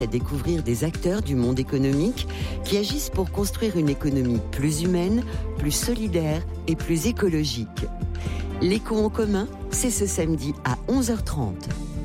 à découvrir des acteurs du monde économique qui agissent pour construire une économie plus humaine, plus solidaire et plus écologique. L'écho en commun, c'est ce samedi à 11h30.